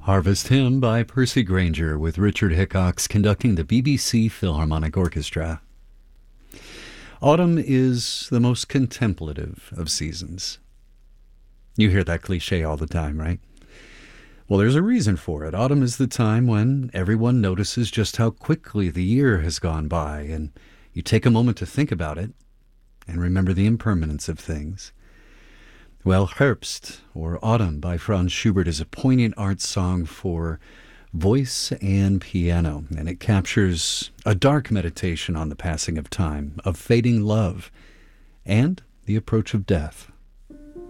Harvest Hymn by Percy Grainger with Richard Hickox conducting the BBC Philharmonic Orchestra. Autumn is the most contemplative of seasons. You hear that cliche all the time, right? Well, there's a reason for it. Autumn is the time when everyone notices just how quickly the year has gone by, and you take a moment to think about it and remember the impermanence of things. Well, Herbst, or Autumn, by Franz Schubert, is a poignant art song for voice and piano, and it captures a dark meditation on the passing of time, of fading love, and the approach of death.